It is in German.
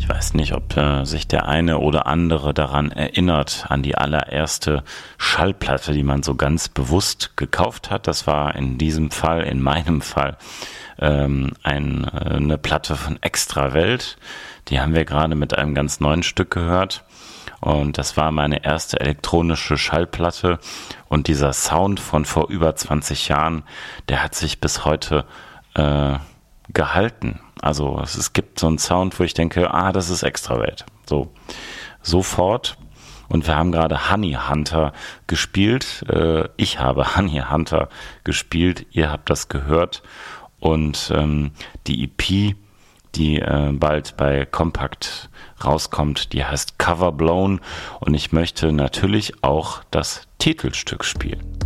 Ich weiß nicht, ob sich der eine oder andere daran erinnert, an die allererste Schallplatte, die man so ganz bewusst gekauft hat. Das war in diesem Fall, in meinem Fall, eine Platte von Extrawelt. Die haben wir gerade mit einem ganz neuen Stück gehört. Und das war meine erste elektronische Schallplatte. Und dieser Sound von vor über 20 Jahren, der hat sich bis heute gehalten. Also es gibt so einen Sound, wo ich denke, das ist Extrawelt. So, sofort. Und wir haben gerade Honey Hunter gespielt. Ich habe Honey Hunter gespielt. Ihr habt das gehört. Und die EP, die bald bei Kompakt rauskommt, die heißt Cover Blown. Und ich möchte natürlich auch das Titelstück spielen.